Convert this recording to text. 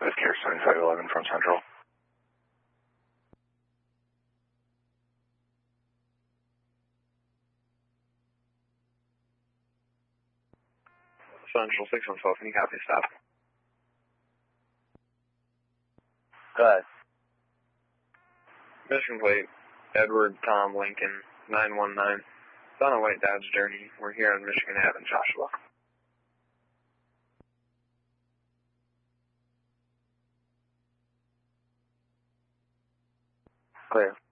With Care 7511 from Central. Central 612, can you copy stop? Go ahead. Mission plate, Edward Tom Lincoln, 919. It's on a white Dodge Journey. We're here on Michigan Ave in Joshua. Clear.